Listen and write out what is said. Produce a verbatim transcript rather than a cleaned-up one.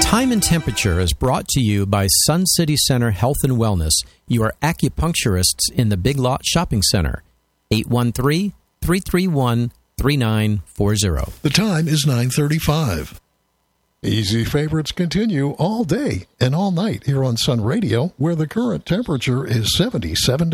Time and Temperature is brought to you by Sun City Center Health and Wellness, your acupuncturists in the Big Lot Shopping Center. eight one three, three three one, three nine four zero. The time is nine thirty-five. Easy favorites continue all day and all night here on Sun Radio, where the current temperature is seventy-seven